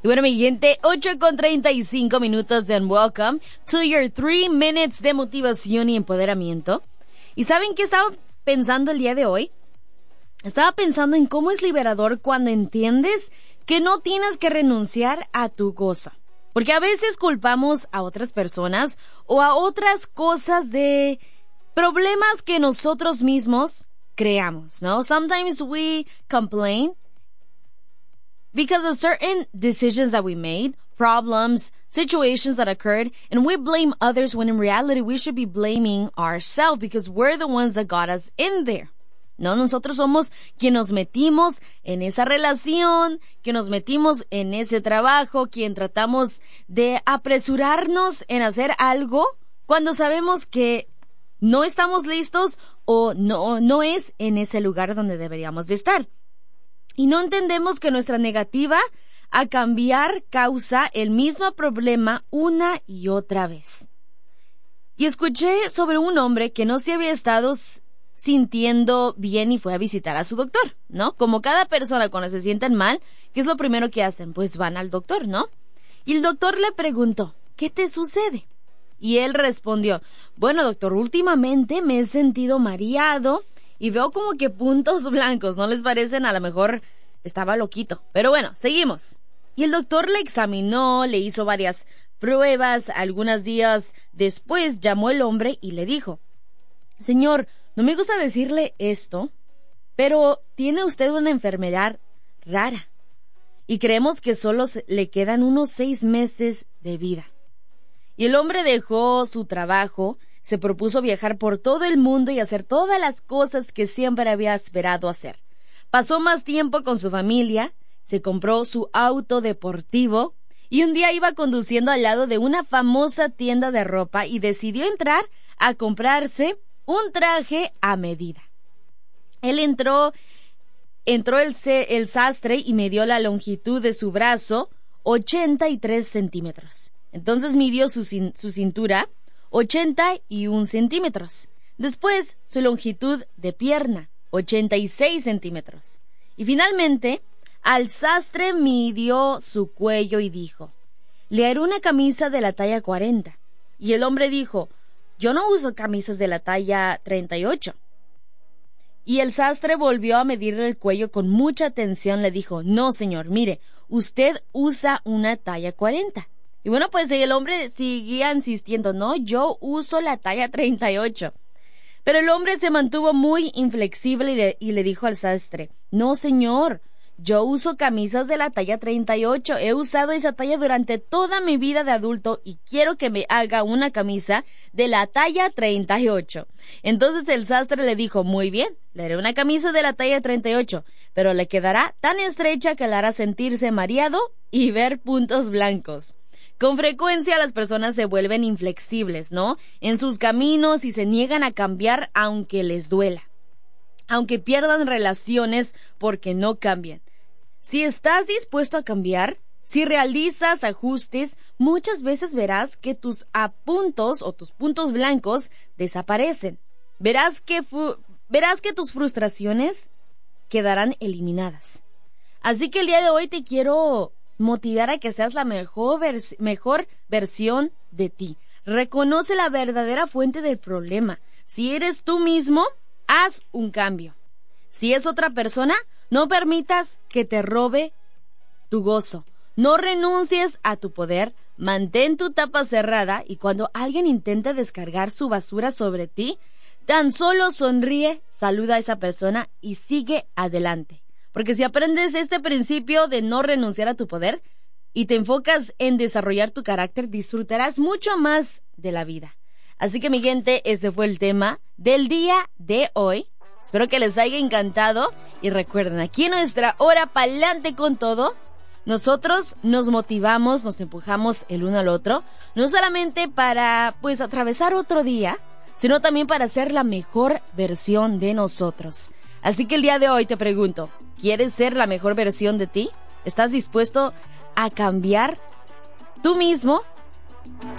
Y bueno, mi gente, 8:35 and welcome to your 3 minutes de motivación y empoderamiento. ¿Y saben qué estaba pensando el día de hoy? Estaba pensando en cómo es liberador cuando entiendes que no tienes que renunciar a tu gozo. Porque a veces culpamos a otras personas o a otras cosas de problemas que nosotros mismos creamos, ¿no? Sometimes we complain because of certain decisions that we made, problems, situations that occurred, and we blame others when in reality we should be blaming ourselves because we're the ones that got us in there. No, nosotros somos quien nos metimos en esa relación, que nos metimos en ese trabajo, quien tratamos de apresurarnos en hacer algo cuando sabemos que no estamos listos o no es en ese lugar donde deberíamos de estar. Y no entendemos que nuestra negativa a cambiar causa el mismo problema una y otra vez. Y escuché sobre un hombre que no se había estado sintiendo bien y fue a visitar a su doctor, ¿no? Como cada persona cuando se sienten mal, ¿qué es lo primero que hacen? Pues van al doctor, ¿no? Y el doctor le preguntó, ¿qué te sucede? Y él respondió, bueno, doctor, últimamente me he sentido mareado y veo como que puntos blancos, ¿no les parecen? A lo mejor estaba loquito. Pero bueno, seguimos. Y el doctor le examinó, le hizo varias pruebas. Algunos días después llamó el hombre y le dijo, señor, no me gusta decirle esto, pero tiene usted una enfermedad rara. Y creemos que solo le quedan unos 6 meses de vida. Y el hombre dejó su trabajo, se propuso viajar por todo el mundo y hacer todas las cosas que siempre había esperado hacer. Pasó más tiempo con su familia, se compró su auto deportivo y un día iba conduciendo al lado de una famosa tienda de ropa y decidió entrar a comprarse un traje a medida. Él entró el sastre y midió la longitud de su brazo, 83 centímetros. Entonces midió su cintura, 81 centímetros. Después, su longitud de pierna, 86 centímetros. Y finalmente, al sastre midió su cuello y dijo, le haré una camisa de la talla 40. Y el hombre dijo, yo no uso camisas de la talla 38. Y el sastre volvió a medirle el cuello con mucha atención. Le dijo, no señor, mire, usted usa una talla 40. Y bueno, pues el hombre seguía insistiendo, no, yo uso la talla 38. Pero el hombre se mantuvo muy inflexible y le dijo al sastre, no señor, yo uso camisas de la talla 38. He usado esa talla durante toda mi vida de adulto y quiero que me haga una camisa de la talla 38. Entonces el sastre le dijo, muy bien, le haré una camisa de la talla 38, pero le quedará tan estrecha que le hará sentirse mareado y ver puntos blancos. Con frecuencia las personas se vuelven inflexibles, ¿no? En sus caminos y se niegan a cambiar aunque les duela. Aunque pierdan relaciones porque no cambian. Si estás dispuesto a cambiar, si realizas ajustes, muchas veces verás que tus puntos o tus puntos blancos desaparecen. Verás que tus frustraciones quedarán eliminadas. Así que el día de hoy te quiero motivar a que seas la mejor versión de ti. Reconoce la verdadera fuente del problema. Si eres tú mismo, haz un cambio. Si es otra persona, no permitas que te robe tu gozo. No renuncies a tu poder. Mantén tu tapa cerrada y cuando alguien intente descargar su basura sobre ti, tan solo sonríe, saluda a esa persona y sigue adelante. Porque si aprendes este principio de no renunciar a tu poder y te enfocas en desarrollar tu carácter, disfrutarás mucho más de la vida. Así que mi gente, ese fue el tema del día de hoy. Espero que les haya encantado y recuerden, aquí en nuestra hora pa'lante con todo, nosotros nos motivamos, nos empujamos el uno al otro, no solamente para pues atravesar otro día, sino también para ser la mejor versión de nosotros. Así que el día de hoy te pregunto, ¿quieres ser la mejor versión de ti? ¿Estás dispuesto a cambiar tú mismo?